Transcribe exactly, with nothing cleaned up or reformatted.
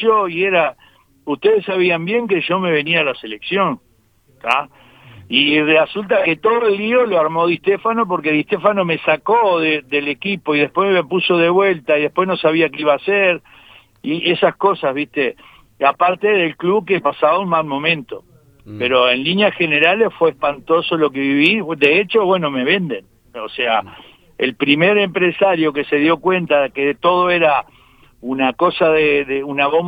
socio y era, ustedes sabían bien que yo me venía a la selección, ¿tá? Y resulta que todo el lío lo armó Di Stéfano porque Di Stéfano me sacó de, del equipo y después me puso de vuelta y después no sabía qué iba a hacer y esas cosas, ¿viste? Y aparte del club que pasaba un mal momento. Mm. Pero en líneas generales fue espantoso lo que viví. De hecho, bueno, me venden. O sea, el primer empresario que se dio cuenta de que todo era una cosa de, de una bomba